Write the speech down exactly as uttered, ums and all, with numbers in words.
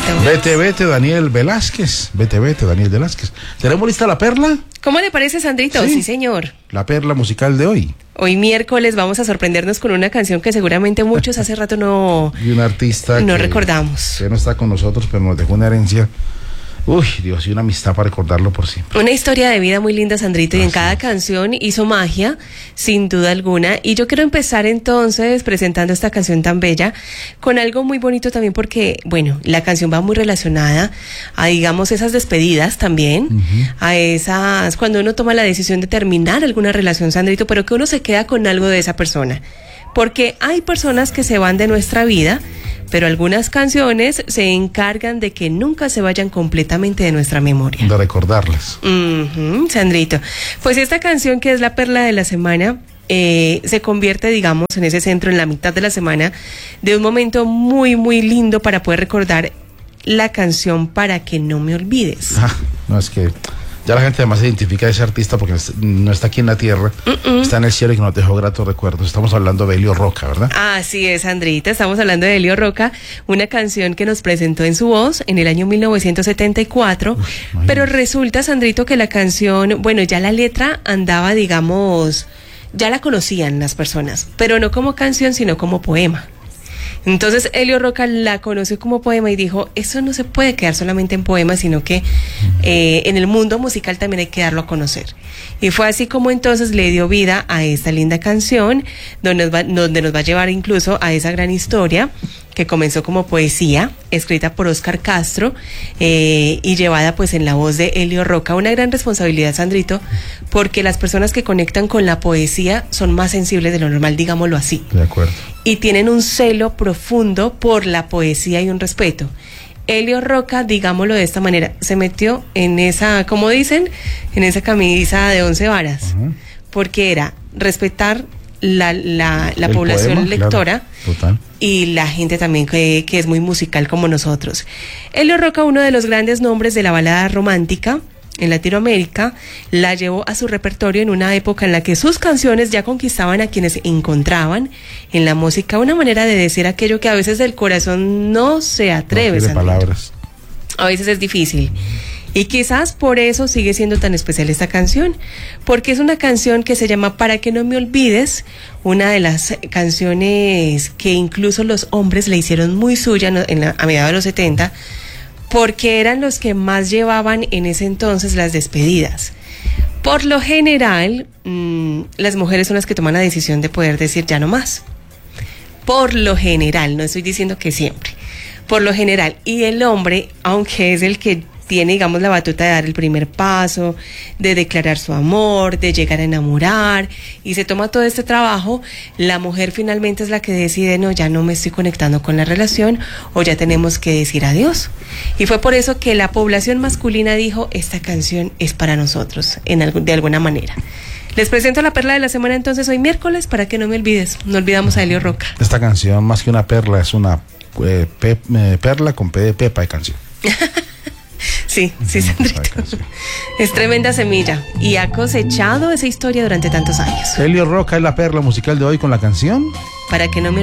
Vete, vete, Daniel Velázquez. Vete, vete, Daniel Velázquez. ¿Tenemos lista la perla? ¿Cómo le parece, Sandrito? Sí, sí, señor. La perla musical de hoy. Hoy miércoles vamos a sorprendernos con una canción que seguramente muchos hace rato no... Y un artista no que, recordamos. que no está con nosotros, pero nos dejó una herencia. Uy, Dios, y una amistad para recordarlo por siempre. Una historia de vida muy linda, Sandrito, y Así en cada es. canción hizo magia, sin duda alguna. Y yo quiero empezar entonces presentando esta canción tan bella, con algo muy bonito también porque, bueno, la canción va muy relacionada a, digamos, esas despedidas también, uh-huh. a esas, cuando uno toma la decisión de terminar alguna relación, Sandrito, pero que uno se queda con algo de esa persona. Porque hay personas que se van de nuestra vida, pero algunas canciones se encargan de que nunca se vayan completamente de nuestra memoria. De recordarlas. Uh-huh, Sandrito. Pues esta canción, que es la perla de la semana, eh, se convierte, digamos, en ese centro, en la mitad de la semana, de un momento muy, muy lindo para poder recordar la canción Para que no me olvides. Ah, no, es que ya la gente además se identifica a ese artista porque no está aquí en la tierra, uh-uh. está en el cielo y que nos dejó gratos recuerdos. Estamos hablando de Elio Roca, ¿verdad? Así es, Andrita, estamos hablando de Elio Roca, una canción que nos presentó en su voz en el año mil novecientos setenta y cuatro, Uf, pero resulta, Sandrito, que la canción, bueno, ya la letra andaba, digamos, ya la conocían las personas, pero no como canción, sino como poema. Entonces Elio Roca la conoció como poema y dijo, eso no se puede quedar solamente en poema, sino que eh, en el mundo musical también hay que darlo a conocer. Y fue así como entonces le dio vida a esta linda canción, donde nos va, donde nos va a llevar incluso a esa gran historia que comenzó como poesía, escrita por Óscar Castro eh, y llevada pues en la voz de Elio Roca. Una gran responsabilidad, Sandrito, porque las personas que conectan con la poesía son más sensibles de lo normal, digámoslo así. De acuerdo. Y tienen un celo profundo por la poesía y un respeto. Elio Roca, digámoslo de esta manera, se metió en esa, como dicen, en esa camisa de once varas, uh-huh. porque era respetar la, la, la población poema, lectora, claro, total. Y la gente también que, que es muy musical como nosotros. Elio Roca, uno de los grandes nombres de la balada romántica en Latinoamérica, la llevó a su repertorio en una época en la que sus canciones ya conquistaban a quienes encontraban en la música una manera de decir aquello que a veces el corazón no se atreve. No tiene palabras. A veces es difícil. Y quizás por eso sigue siendo tan especial esta canción, porque es una canción que se llama Para que no me olvides, una de las canciones que incluso los hombres le hicieron muy suya en la, a mediados de los setenta, porque eran los que más llevaban en ese entonces las despedidas. Por lo general, mmm, las mujeres son las que toman la decisión de poder decir ya no más. Por lo general, no estoy diciendo que siempre. Por lo general. Y el hombre, aunque es el que tiene, digamos, la batuta de dar el primer paso, de declarar su amor, de llegar a enamorar, y se toma todo este trabajo, la mujer finalmente es la que decide, no, ya no me estoy conectando con la relación, o ya tenemos que decir adiós. Y fue por eso que la población masculina dijo, esta canción es para nosotros, en algo, de alguna manera. Les presento la perla de la semana entonces hoy miércoles, para que no me olvides. No olvidamos a Elio Roca. Esta canción, más que una perla, es una eh, pe, eh, perla con P de Pepa de canción. Sí, sí, Sandrito. Es tremenda semilla y ha cosechado esa historia durante tantos años. Elio Roca es la perla musical de hoy con la canción Para que no me